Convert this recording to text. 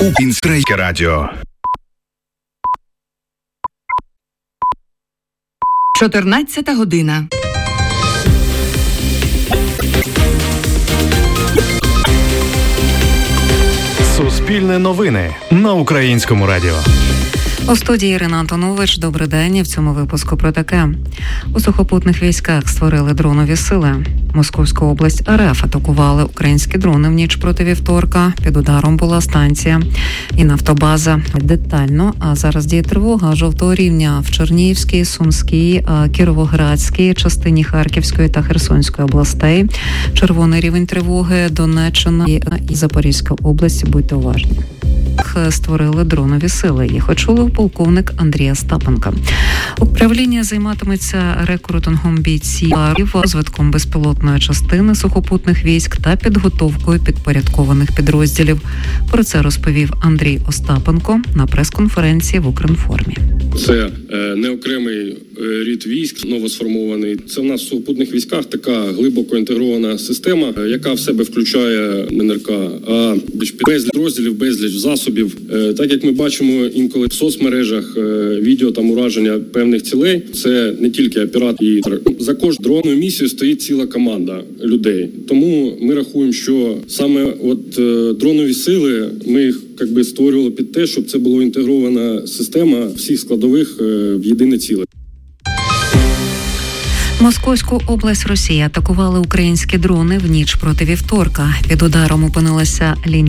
Українське радіо. 14 година. Суспільне новини на Українському радіо. У студії Ірина Антонович. Добрий день. В цьому випуску про таке. У сухопутних військах створили дронові сили. Московську область РФ атакували українські дрони в ніч проти вівторка. Під ударом була станція і нафтобаза. Детально, а зараз діє тривога жовтого рівня в Чернігівській, Сумській, Кіровоградській, частині Харківської та Херсонської областей. Червоний рівень тривоги Донеччина і Запорізька область. Будьте уважні. Створили дронові сили. Їх очолив полковник Андрій Остапенко. Управління займатиметься рекрутингом бійців, розвитком безпілотної частини сухопутних військ та підготовкою підпорядкованих підрозділів. Про це розповів Андрій Остапенко на прес-конференції в Укрінформі. Це не окремий рід військ, новосформований. Це в нас в сухопутних військах така глибоко інтегрована система, яка в себе включає НРК, а безліч розділів, безліч засобів. Так як ми бачимо інколи в соцмережах відео там ураження певних цілей, це не тільки оператор. За кожну дронну місію стоїть ціла команда людей. Тому ми рахуємо, що саме дронові сили, ми їх створювали під те, щоб це була інтегрована система всіх складових в єдине ціле. Московську область Росії атакували українські дрони в ніч проти вівторка. Під ударом опинилася лінія